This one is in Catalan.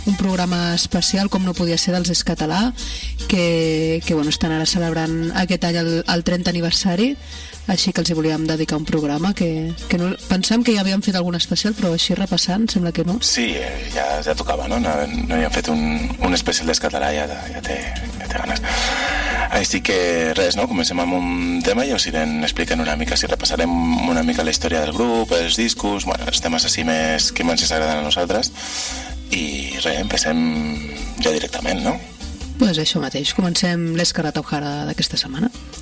un programa especial, com no podia ser, dels És Català, que bueno, estan ara celebrant aquest any el 30 aniversari, així que els hi volíem dedicar un programa que no, pensem que ja havíem fet algun especial, però així repassant sembla que no. Sí, ja tocava, no? No havíem fet un especial d'És Català, ja té ganes. Així que res, no? Comencem amb un tema i us irem explicant una mica, si repassarem una mica la història del grup, els discos, bueno, els temes així més que més ens agraden a nosaltres, i res, empecem ja directament, no? Pues això mateix, comencem l'És Català d'aquesta setmana.